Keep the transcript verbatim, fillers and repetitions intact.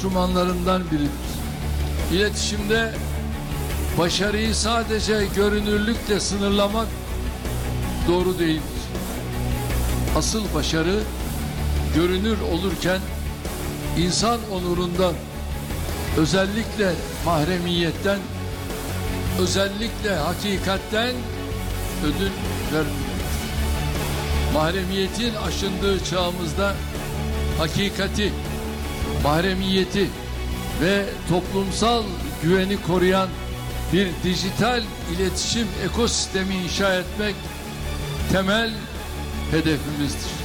enstrümanlarından biridir. İletişimde başarıyı sadece görünürlükle sınırlamak doğru değildir. Asıl başarı görünür olurken insan onurundan, özellikle mahremiyetten, özellikle hakikatten ödün vermektir. Mahremiyetin aşındığı çağımızda hakikati, mahremiyeti ve toplumsal güveni koruyan bir dijital iletişim ekosistemi inşa etmek temel hedefimizdir.